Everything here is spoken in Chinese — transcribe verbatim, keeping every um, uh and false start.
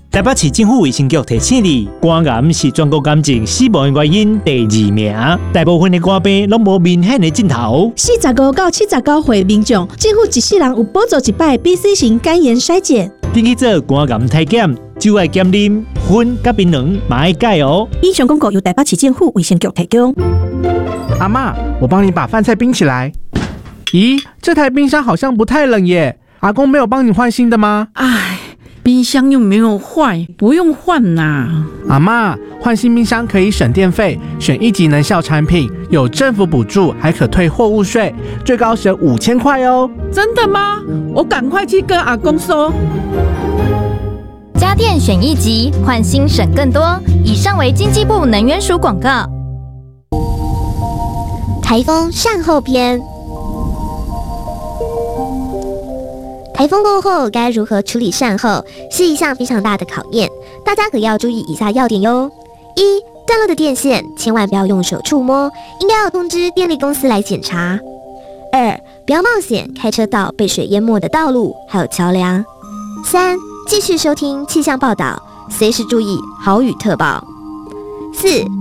台北市政府卫生局提醒你，肝癌是全国癌症死亡的原因第二名，大部分的肝病拢无明显的症头。 四十五到七十九岁民众，政府一世人有补助一摆 B C 型肝炎筛检。 登去做肝癌体检，酒爱减啉，薰甲槟榔嘛爱戒哦。 以上广告由台北市政府卫生局提供。 阿嬷，我帮你把饭菜冰起来。咦，这台冰箱好像不太冷耶。阿公没有帮你换新的吗？ 唉，冰箱又没有坏，不用换啦。 阿嬷，换新冰箱可以省电费，选一级能效产品，有政府补助，还可退货物税，最高省五千块哦。 真的吗？我赶快去跟阿公说。 家电选一级，换新省更多。以上为经济部能源署广告。 台风善后篇。台风过后该如何处理善后，是一项非常大的考验，大家可要注意以下要点哟。一、断落的电线千万不要用手触摸，应该要通知电力公司来检查。二、不要冒险开车到被水淹没的道路还有桥梁。三、继续收听气象报道，随时注意豪雨特报。四、